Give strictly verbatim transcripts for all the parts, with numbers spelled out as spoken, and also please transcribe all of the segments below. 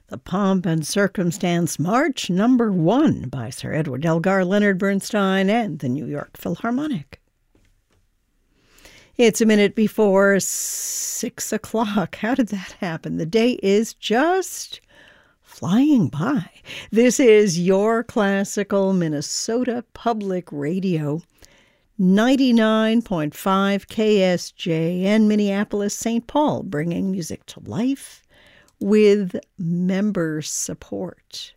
The Pomp and Circumstance March number one by Sir Edward Elgar, Leonard Bernstein, and the New York Philharmonic. It's a minute before six o'clock. How did that happen? The day is just flying by. This is your classical Minnesota Public Radio, ninety-nine point five K S J and Minneapolis, Saint Paul, bringing music to life with member support.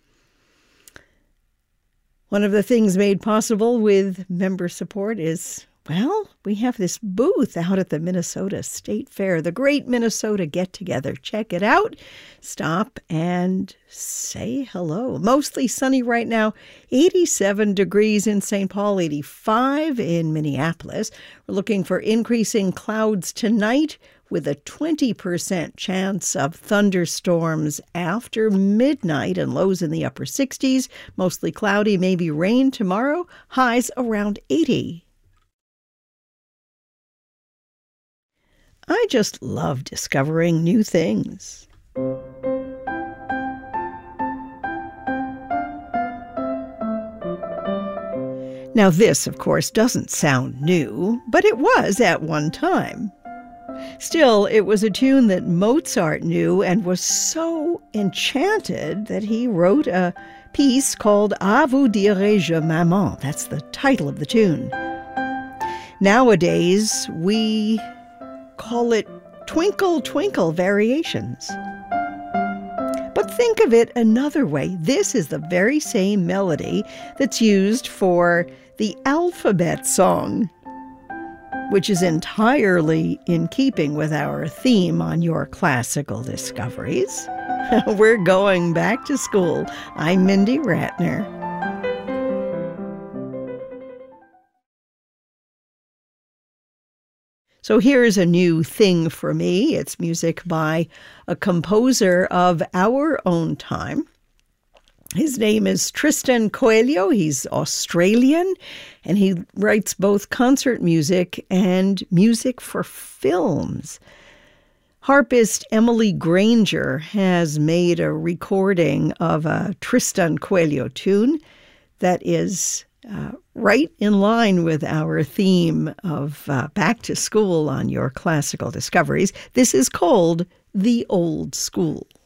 One of the things made possible with member support is, well, we have this booth out at the Minnesota State Fair, the Great Minnesota Get-Together. Check it out. Stop and say hello. Mostly sunny right now, eighty-seven degrees in Saint Paul, eighty-five in Minneapolis. We're looking for increasing clouds tonight with a twenty percent chance of thunderstorms after midnight and lows in the upper sixties. Mostly cloudy, maybe rain tomorrow. Highs around eighty. I just love discovering new things. Now this, of course, doesn't sound new, but it was at one time. Still, it was a tune that Mozart knew and was so enchanted that he wrote a piece called À vous dirai-je, maman. That's the title of the tune. Nowadays, we call it Twinkle Twinkle Variations. But think of it another way. This is the very same melody that's used for the alphabet song, which is entirely in keeping with our theme on your classical discoveries. We're going back to school. I'm Mindy Ratner. So here's a new thing for me. It's music by a composer of our own time. His name is Tristan Coelho. He's Australian, and he writes both concert music and music for films. Harpist Emily Granger has made a recording of a Tristan Coelho tune that is Uh, right in line with our theme of uh, back to school on your classical discoveries. This is called The Old School.